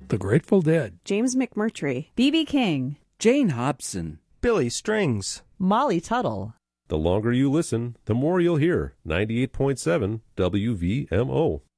The Grateful Dead. James McMurtry, B.B. King, Jane Hobson, Billy Strings, Molly Tuttle. The longer you listen, the more you'll hear. 98.7 WVMO.